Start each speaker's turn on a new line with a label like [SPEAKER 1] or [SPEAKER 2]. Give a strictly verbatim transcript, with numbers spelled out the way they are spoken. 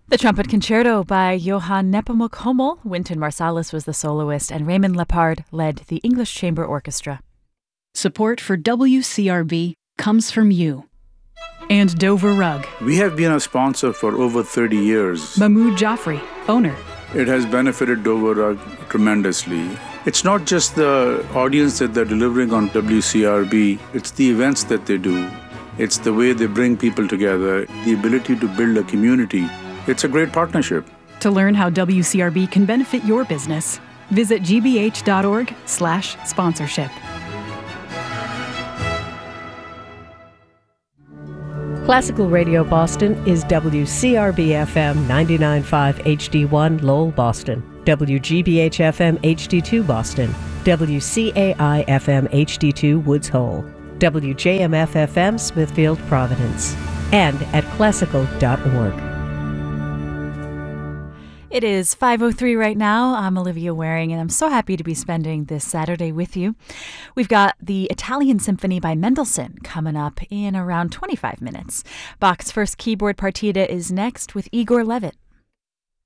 [SPEAKER 1] The Trumpet Concerto by Johann Nepomuk Hummel. Wynton Marsalis was the soloist, and Raymond Lepard led the English Chamber Orchestra.
[SPEAKER 2] Support for W C R B comes from you. And Dover Rug.
[SPEAKER 3] We have been a sponsor for over thirty years.
[SPEAKER 2] Mahmoud Jaffrey, owner.
[SPEAKER 3] It has benefited Dover Rug tremendously. It's not just the audience that they're delivering on W C R B, it's the events that they do. It's the way they bring people together, the ability to build a community. It's a great partnership.
[SPEAKER 2] To learn how W C R B can benefit your business, visit gbh.org slash sponsorship.
[SPEAKER 4] Classical Radio Boston is W C R B F M ninety-nine point five H D one Lowell, Boston, W G B H F M H D two Boston, W C A I F M H D two Woods Hole, W J M F F M Smithfield, Providence, and at classical dot org.
[SPEAKER 1] It is five oh three right now. I'm Olivia Waring, and I'm so happy to be spending this Saturday with you. We've got the Italian Symphony by Mendelssohn coming up in around twenty-five minutes. Bach's first keyboard partita is next with Igor Levit.